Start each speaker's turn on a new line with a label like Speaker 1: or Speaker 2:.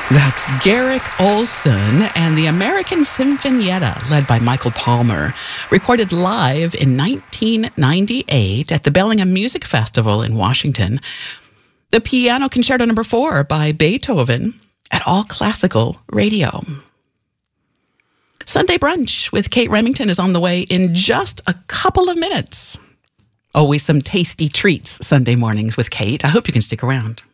Speaker 1: That's Garrick Olson and the American Sinfonietta, led by Michael Palmer, recorded live in 1998 at the Bellingham Music Festival in Washington. The Piano Concerto No. 4 by Beethoven at All Classical Radio. Sunday Brunch with Kate Remington is on the way in just a couple of minutes. Always some tasty treats Sunday mornings with Kate. I hope you can stick around.